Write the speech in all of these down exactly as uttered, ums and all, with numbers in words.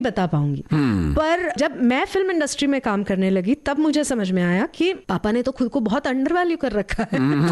बता पाऊंगी। पर जब मैं फिल्म इंडस्ट्री में काम करने लगी तब मुझे समझ में आया कि पापा ने तो खुद को बहुत अंडर वैल्यू कर रखा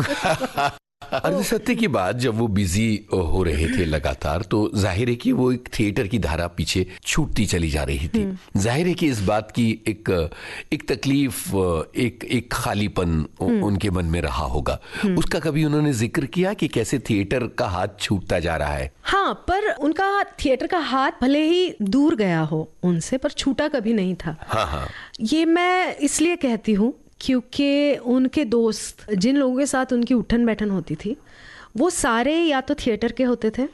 है। अरे सत्य की बात, जब वो बिजी हो रहे थे लगातार, तो जाहिर है कि वो एक थिएटर की धारा पीछे छूटती चली जा रही थी। जाहिर है कि इस बात की एक एक तकलीफ, एक एक खालीपन उनके मन में रहा होगा। उसका कभी उन्होंने जिक्र किया कि कैसे थिएटर का हाथ छूटता जा रहा है? हाँ, पर उनका थिएटर का हाथ भले ही दूर गया हो उनसे, पर छूटा कभी नहीं था। हाँ हाँ, ये मैं इसलिए कहती हूँ क्योंकि उनके दोस्त, जिन लोगों के साथ उनकी उठन बैठन होती थी, वो सारे या तो थिएटर के होते थे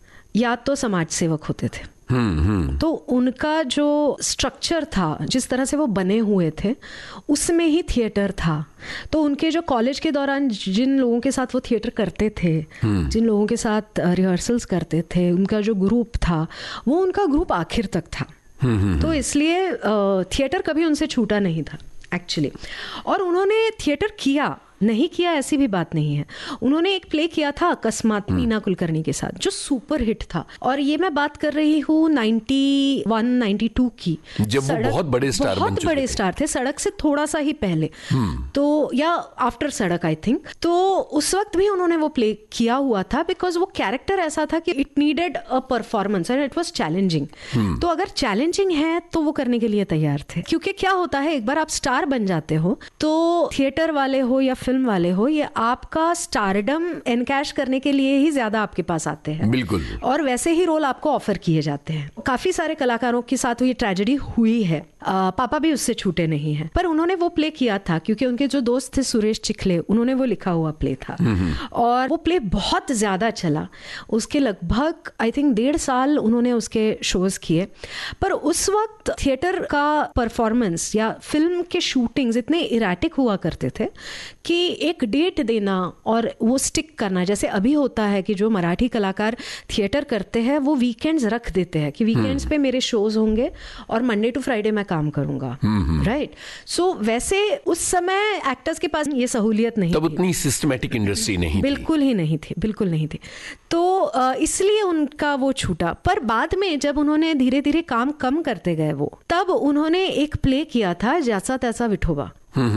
या तो समाज सेवक होते थे। हम्म हम्म तो उनका जो स्ट्रक्चर था, जिस तरह से वो बने हुए थे, उसमें ही थिएटर था। तो उनके जो कॉलेज के दौरान जिन लोगों के साथ वो थिएटर करते थे, जिन लोगों के साथ रिहर्सल्स करते थे, उनका जो ग्रुप था, वो उनका ग्रुप आखिर तक था। तो इसलिए थिएटर कभी उनसे छूटा नहीं था एक्चुअली। और उन्होंने थिएटर किया, नहीं किया ऐसी भी बात नहीं है। उन्होंने एक प्ले किया था अकस्मात मीना कुलकर्णी के साथ, जो सुपर हिट था। और ये मैं बात कर रही हूँ नाइंटी वन नाइंटी टू की, जब वो बहुत बड़े स्टार बन बहुत चुके बड़े थे। स्टार थे, सड़क से थोड़ा सा ही पहले, तो या आफ्टर सड़क आई थिंक। तो उस वक्त भी उन्होंने वो प्ले किया हुआ था, बिकॉज वो कैरेक्टर ऐसा था कि it needed a performance and it was challenging. तो अगर चैलेंजिंग है तो वो करने के लिए तैयार थे, क्योंकि क्या होता है, एक बार आप स्टार बन जाते हो तो थिएटर वाले हो या फिल्म वाले हो, ये आपका स्टारडम एनकैश करने के लिए ही ज्यादा आपके पास आते हैं। बिल्कुल। और वैसे ही रोल आपको ऑफर किए जाते हैं। काफी सारे कलाकारों के साथ ये ट्रेजेडी हुई है। आ, पापा भी उससे छूटे नहीं हैं। पर उन्होंने वो प्ले किया था क्योंकि उनके जो दोस्त थे सुरेश चिखले, उन्होंने वो लिखा हुआ प्ले था और वो प्ले बहुत ज्यादा चला। उसके लगभग आई थिंक डेढ़ साल उन्होंने उसके शोज किए। पर उस वक्त थिएटर का परफॉर्मेंस या फिल्म के शूटिंग्स इतने इराटिक हुआ करते थे कि एक डेट देना और वो स्टिक करना, जैसे अभी होता है कि जो मराठी कलाकार थिएटर करते हैं वो वीकेंड्स रख देते हैं कि वीकेंड्स पे मेरे शोज होंगे और मंडे टू फ्राइडे मैं काम करूंगा, राइट। सो वैसे उस समय एक्टर्स के पास ये सहूलियत नहीं तब थी। उतनी सिस्टमैटिक इंडस्ट्री नहीं बिल्कुल ही नहीं थी, बिल्कुल नहीं थी। तो अ, इसलिए उनका वो छूटा। पर बाद में जब उन्होंने धीरे धीरे काम कम करते गए वो, तब उन्होंने एक प्ले किया था जैसा तैसा Vithoba,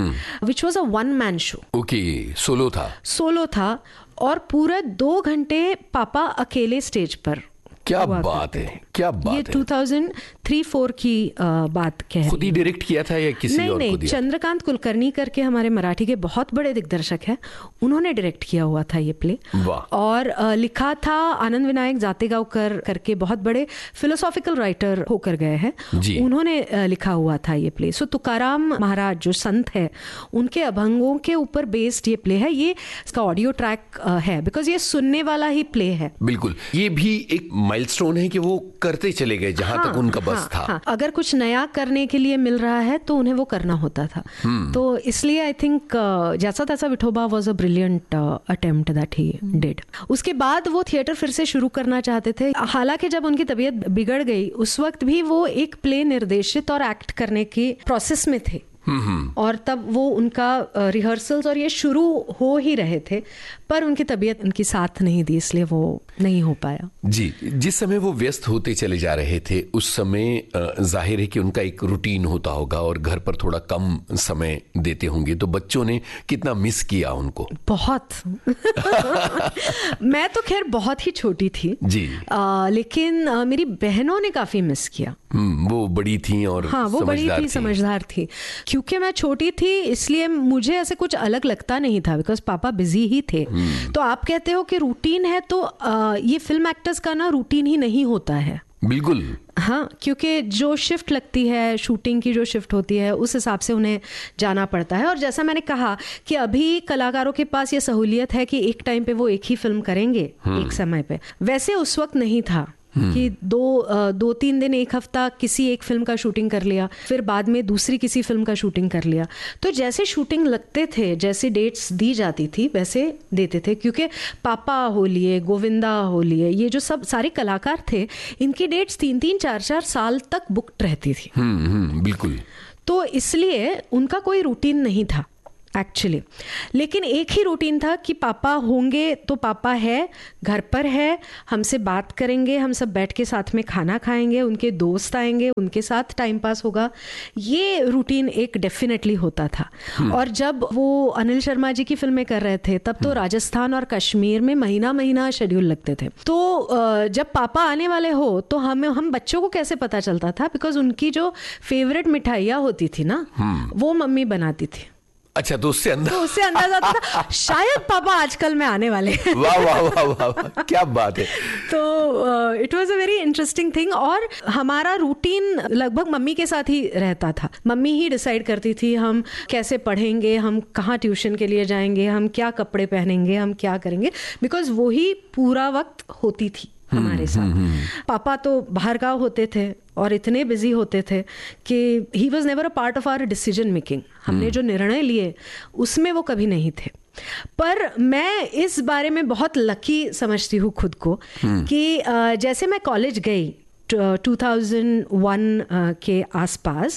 which was a one man show. Okay, solo था। सोलो था और पूरे दो घंटे पापा अकेले स्टेज पर। क्या बात है, क्या बात ये है। टू थाउज़ेंड थ्री फोर की आ, बात कह खुद ही डायरेक्ट किया था या किसी नहीं और नहीं को दिया? चंद्रकांत कुलकर्णी करके हमारे मराठी के बहुत बड़े दिग्दर्शक हैं, उन्होंने डायरेक्ट किया हुआ था ये प्ले। वाह। और आ, लिखा था आनंद विनायक जातेगावकर करके, बहुत बड़े फिलोसॉफिकल राइटर होकर गए हैं, उन्होंने आ, लिखा हुआ था ये प्ले। सो तुकाराम महाराज जो संत है, उनके अभंगों के ऊपर बेस्ड ये प्ले है। ये इसका ऑडियो ट्रैक है, बिकॉज ये सुनने वाला ही प्ले है। बिल्कुल, ये भी एक माइलस्टोन है कि वो करते चले गए जहां हाँ, तक उनका बस हाँ, था। हाँ, अगर कुछ नया करने के लिए मिल रहा है तो उन्हें वो करना होता था। तो इसलिए आई थिंक जैसा तैसा Vithoba was a brilliant attempt that he did. उसके बाद वो थिएटर फिर से शुरू करना चाहते थे। हालांकि जब उनकी तबीयत बिगड़ गई उस वक्त भी वो एक प्ले निर्देशित और एक्ट करने की प्रोसेस में थे। और तब वो उनका रिहर्सल्स और ये शुरू हो ही रहे थे, पर उनकी तबीयत उनकी साथ नहीं दी, इसलिए वो नहीं हो पाया। जी, जिस समय वो व्यस्त होते चले जा रहे थे उस समय जाहिर है कि उनका एक रूटीन होता होगा और घर पर थोड़ा कम समय देते होंगे, तो बच्चों ने कितना मिस किया उनको? बहुत मैं तो खैर बहुत ही छोटी थी जी, आ, लेकिन आ, मेरी बहनों ने काफी मिस किया। वो बड़ी थी और हाँ, वो बड़ी थी, समझदार थी। क्योंकि मैं छोटी थी इसलिए मुझे ऐसे कुछ अलग लगता नहीं था, बिकॉज पापा बिजी ही थे। तो आप कहते हो कि रूटीन है, तो आ, ये फिल्म एक्टर्स का ना रूटीन ही नहीं होता है। बिल्कुल। हाँ, क्योंकि जो शिफ्ट लगती है, शूटिंग की जो शिफ्ट होती है, उस हिसाब से उन्हें जाना पड़ता है। और जैसा मैंने कहा कि अभी कलाकारों के पास ये सहूलियत है कि एक टाइम पे वो एक ही फिल्म करेंगे एक समय पे, वैसे उस वक्त नहीं था कि दो दो तीन दिन, एक हफ्ता किसी एक फिल्म का शूटिंग कर लिया, फिर बाद में दूसरी किसी फिल्म का शूटिंग कर लिया। तो जैसे शूटिंग लगते थे, जैसे डेट्स दी जाती थी वैसे देते थे। क्योंकि पापा हो लिए, गोविंदा हो लिए, ये जो सब सारे कलाकार थे, इनकी डेट्स तीन तीन चार चार साल तक बुकड रहती थी। हम्म हम्म बिल्कुल। तो इसलिए उनका कोई रूटीन नहीं था एक्चुअली। लेकिन एक ही रूटीन था कि पापा होंगे तो पापा है, घर पर है, हमसे बात करेंगे, हम सब बैठ के साथ में खाना खाएंगे, उनके दोस्त आएंगे, उनके साथ टाइम पास होगा। ये रूटीन एक डेफिनेटली होता था। और जब वो अनिल शर्मा जी की फिल्में कर रहे थे तब तो राजस्थान और कश्मीर में महीना महीना शेड्यूल लगते थे। तो जब पापा आने वाले हो तो हमें हम बच्चों को कैसे पता चलता था, बिकॉज उनकी जो फेवरेट मिठाइयाँ होती थी ना वो मम्मी बनाती थी। अच्छा, तो उससे अंदाजा तो उससे अंदाजा आता था शायद पापा आजकल में आने वाले हैं। वाह वाह वाह वाह, क्या बात है। तो it was a very interesting thing. और हमारा रूटीन लगभग मम्मी के साथ ही रहता था। मम्मी ही डिसाइड करती थी हम कैसे पढ़ेंगे, हम कहाँ ट्यूशन के लिए जाएंगे, हम क्या कपड़े पहनेंगे, हम क्या करेंगे, बिकॉज वो ही पूरा वक्त होती थी हमारे साथ। पापा तो बाहर गाँव होते थे और इतने बिजी होते थे कि he was never a part of our decision making. हमने जो निर्णय लिए उसमें वो कभी नहीं थे। पर मैं इस बारे में बहुत लकी समझती हूँ खुद को कि जैसे मैं कॉलेज गई टू थाउज़ेंड वन के आसपास,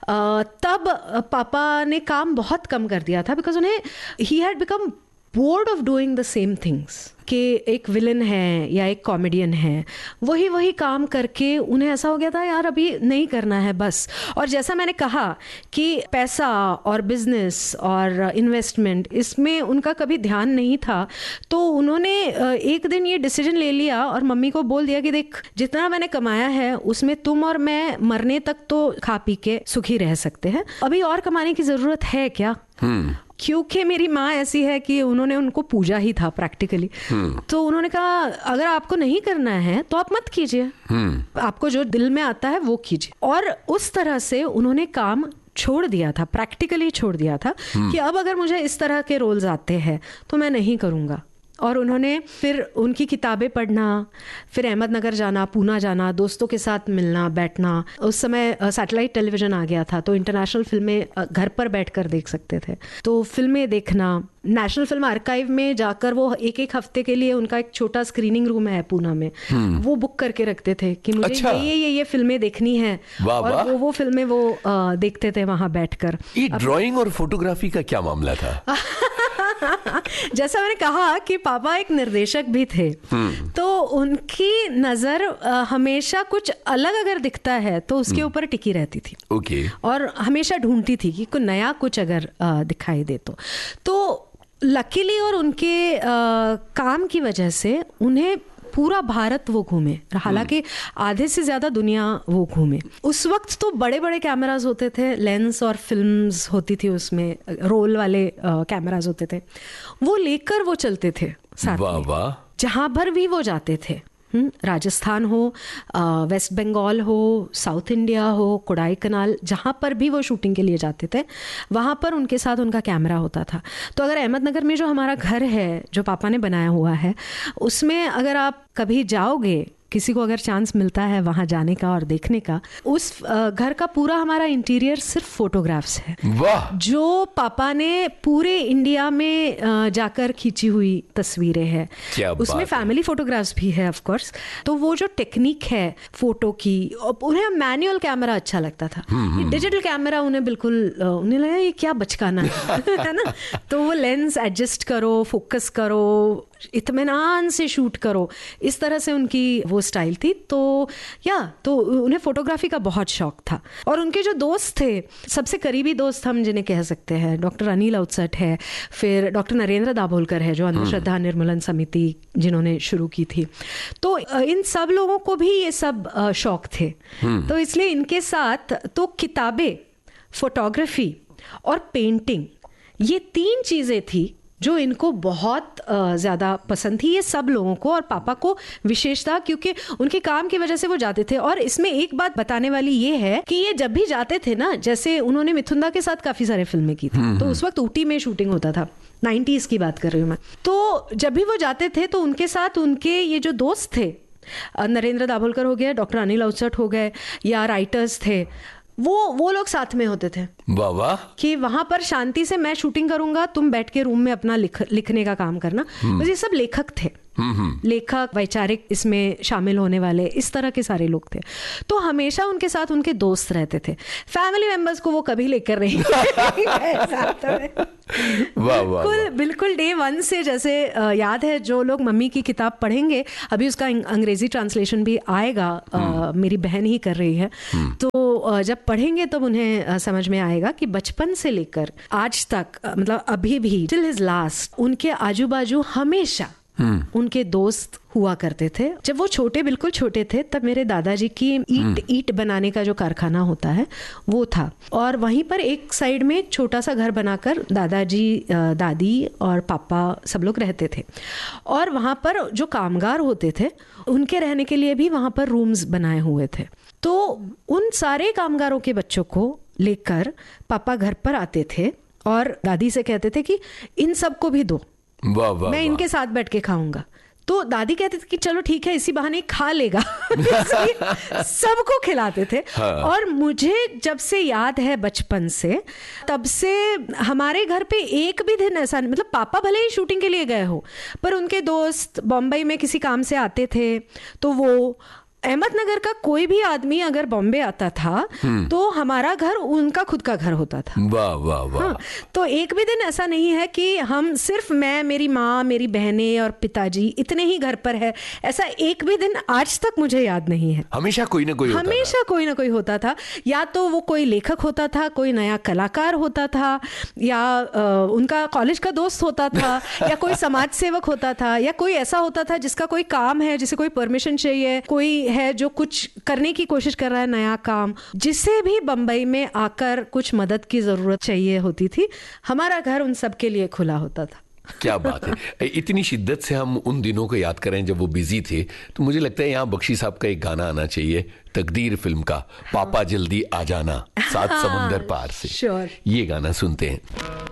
तब पापा ने काम बहुत कम कर दिया था, बिकॉज उन्हें he had become board of doing the same things. कि एक विलन है या एक कॉमेडियन है, वही वही काम करके उन्हें ऐसा हो गया था यार अभी नहीं करना है बस। और जैसा मैंने कहा कि पैसा और बिजनेस और इन्वेस्टमेंट इसमें उनका कभी ध्यान नहीं था, तो उन्होंने एक दिन ये डिसीजन ले लिया और मम्मी को बोल दिया कि देख, जितना मैंने कमाया है उसमें तुम और मैं मरने तक तो खा पी के सुखी रह सकते हैं, अभी और कमाने की ज़रूरत है क्या। hmm. क्योंकि मेरी माँ ऐसी है कि उन्होंने उनको पूजा ही था प्रैक्टिकली। hmm. तो उन्होंने कहा अगर आपको नहीं करना है तो आप मत कीजिए, hmm. आपको जो दिल में आता है वो कीजिए। और उस तरह से उन्होंने काम छोड़ दिया था, प्रैक्टिकली छोड़ दिया था hmm. कि अब अगर मुझे इस तरह के रोल्स आते हैं तो मैं नहीं करूँगा। और उन्होंने फिर उनकी किताबें पढ़ना, फिर अहमदनगर जाना, पूना जाना, दोस्तों के साथ मिलना बैठना। उस समय सैटेलाइट टेलीविज़न आ गया था तो इंटरनेशनल फिल्में घर पर बैठकर देख सकते थे, तो फिल्में देखना। नेशनल फिल्म आर्काइव में जाकर वो एक एक हफ्ते के लिए उनका एक छोटा स्क्रीनिंग रूम है पूना में, वो बुक करके रखते थे कि मुझे अच्छा। ये ये ये फिल्में देखनी है। और वो वो फिल्में वो आ, देखते थे वहाँ बैठकर। ये ड्राइंग और फोटोग्राफी का क्या मामला था? जैसा मैंने कहा कि पापा एक निर्देशक भी थे, तो उनकी नजर हमेशा कुछ अलग अगर दिखता है तो उसके ऊपर टिकी रहती थी। ओके। और हमेशा ढूंढती थी कि कोई नया कुछ अगर दिखाई दे तो तो लकीली और उनके आ, काम की वजह से उन्हें पूरा भारत वो घूमे, हालांकि आधे से ज़्यादा दुनिया वो घूमे। उस वक्त तो बड़े बड़े कैमराज होते थे, लेंस और फिल्म्स होती थी, उसमें रोल वाले कैमराज होते थे, वो लेकर वो चलते थे साथ में। वाह वाह। जहाँ भर भी वो जाते थे, राजस्थान हो, वेस्ट बंगाल हो, साउथ इंडिया हो, कोडाई कनाल, जहाँ पर भी वो शूटिंग के लिए जाते थे वहाँ पर उनके साथ उनका कैमरा होता था। तो अगर अहमदनगर में जो हमारा घर है जो पापा ने बनाया हुआ है, उसमें अगर आप कभी जाओगे, किसी को अगर चांस मिलता है वहाँ जाने का और देखने का, उस घर का पूरा हमारा इंटीरियर सिर्फ फोटोग्राफ्स है। वाह। जो पापा ने पूरे इंडिया में जाकर खींची हुई तस्वीरें हैं। उसमें फैमिली फोटोग्राफ्स भी है ऑफ कोर्स। तो वो जो टेक्निक है फोटो की, उन्हें मैनुअल कैमरा अच्छा लगता था, डिजिटल कैमरा उन्हें बिल्कुल, उन्हें लगा ये क्या बचकाना है ना। तो वो लेंस एडजस्ट करो, फोकस करो, इत्मीनान से शूट करो, इस तरह से उनकी वो स्टाइल थी। तो या तो उन्हें फोटोग्राफी का बहुत शौक था। और उनके जो दोस्त थे, सबसे करीबी दोस्त हम जिन्हें कह सकते हैं, डॉक्टर अनिल अवचट है, फिर डॉक्टर नरेंद्र दाभोलकर है जो अंधश्रद्धा निर्मूलन समिति जिन्होंने शुरू की थी। तो इन सब लोगों को भी ये सब शौक थे, तो इसलिए इनके साथ तो किताबें, फोटोग्राफी और पेंटिंग, ये तीन चीज़ें थी जो इनको बहुत ज़्यादा पसंद थी, ये सब लोगों को, और पापा को विशेषता, क्योंकि उनके काम की वजह से वो जाते थे। और इसमें एक बात बताने वाली ये है कि ये जब भी जाते थे ना, जैसे उन्होंने मिथुंदा के साथ काफ़ी सारे फिल्में की थी, तो उस वक्त ऊटी में शूटिंग होता था, नाइन्टीज़ की बात कर रही हूँ मैं। तो जब भी वो जाते थे तो उनके साथ उनके ये जो दोस्त थे, नरेंद्र दाभोलकर हो गया, डॉक्टर अनिल अवचट हो गए, या राइटर्स थे, वो वो लोग साथ में होते थे। वाह वाह। कि वहां पर शांति से मैं शूटिंग करूंगा, तुम बैठ के रूम में अपना लिख, लिखने का काम करना। बस ये सब लेखक थे, लेखक, वैचारिक इसमें शामिल होने वाले, इस तरह के सारे लोग थे। तो हमेशा उनके साथ उनके दोस्त रहते थे। फैमिली मेंबर्स को वो कभी लेकर नहीं वाह वाह, बिल्कुल बिल्कुल डे वन से। जैसे याद है, जो लोग मम्मी की किताब पढ़ेंगे, अभी उसका अंग्रेजी ट्रांसलेशन भी आएगा, आ, मेरी बहन ही कर रही है, तो जब पढ़ेंगे तब उन्हें समझ में आएगा कि बचपन से लेकर आज तक, मतलब अभी भी टिल हिज लास्ट, उनके आजू बाजू हमेशा उनके दोस्त हुआ करते थे। जब वो छोटे, बिल्कुल छोटे थे, तब मेरे दादाजी की ईट ईट बनाने का जो कारखाना होता है वो था, और वहीं पर एक साइड में एक छोटा सा घर बनाकर दादाजी, दादी और पापा सब लोग रहते थे। और वहाँ पर जो कामगार होते थे उनके रहने के लिए भी वहाँ पर रूम्स बनाए हुए थे। तो उन सारे कामगारों के बच्चों को लेकर पापा घर पर आते थे और दादी से कहते थे कि इन सबको भी दो, वाह वाह, मैं इनके साथ बैठ के खाऊंगा। तो दादी कहते थे कि चलो ठीक है, इसी बहाने खा लेगा। सबको खिलाते थे। हाँ। और मुझे जब से याद है बचपन से, तब से हमारे घर पे एक भी दिन ऐसा नहीं, मतलब पापा भले ही शूटिंग के लिए गए हो, पर उनके दोस्त बॉम्बे में किसी काम से आते थे, तो वो अहमदनगर का कोई भी आदमी अगर बॉम्बे आता था तो हमारा घर उनका खुद का घर होता था। वाह वाह वाह। हाँ, तो एक भी दिन ऐसा नहीं है कि हम सिर्फ मैं, मेरी माँ, मेरी बहनें और पिताजी इतने ही घर पर है, ऐसा एक भी दिन आज तक मुझे याद नहीं है। हमेशा कोई ना कोई हमेशा होता कोई ना कोई होता था। या तो वो कोई लेखक होता था, कोई नया कलाकार होता था, या आ, उनका कॉलेज का दोस्त होता था, या कोई समाज सेवक होता था, या कोई ऐसा होता था जिसका कोई काम है, जिसे कोई परमिशन चाहिए, कोई है जो कुछ करने की कोशिश कर रहा है, नया काम, जिसे भी बंबई में आकर कुछ मदद की जरूरत चाहिए होती थी, हमारा घर उन सब के लिए खुला होता था। क्या बात है। इतनी शिद्दत से हम उन दिनों को याद करें जब वो बिजी थे, तो मुझे लगता है यहाँ बख्शी साहब का एक गाना आना चाहिए, तकदीर फिल्म का, पापा जल्दी आ जाना, सात समुंदर पार से। श्योर। ये गाना सुनते हैं।